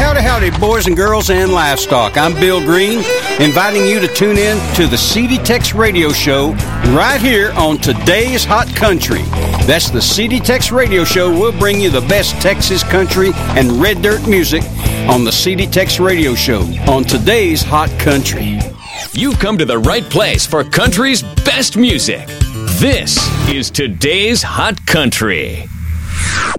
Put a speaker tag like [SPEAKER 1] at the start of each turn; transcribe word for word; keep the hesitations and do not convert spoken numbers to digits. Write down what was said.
[SPEAKER 1] Howdy, howdy, boys and girls and livestock. I'm Bill Green, inviting you to tune in to the C D Tex Radio Show right here on Today's Hot Country. That's the C D Tex Radio Show. We'll bring you the best Texas country and red dirt music on the C D Tex Radio Show on Today's Hot Country.
[SPEAKER 2] You've come to the right place for country's best music. This is Today's Hot Country.